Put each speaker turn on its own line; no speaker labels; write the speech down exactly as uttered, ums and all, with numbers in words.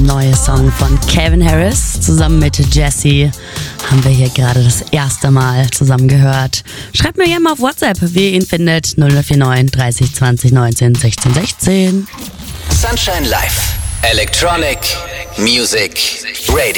neue Song von Calvin Harris zusammen mit Jessie haben wir hier gerade das erste Mal zusammen gehört. Schreibt mir gerne mal auf WhatsApp, wie ihr ihn findet. null vier neun dreißig zwanzig neunzehn sechzehn sechzehn.
Sunshine Live. Electronic Music Radio.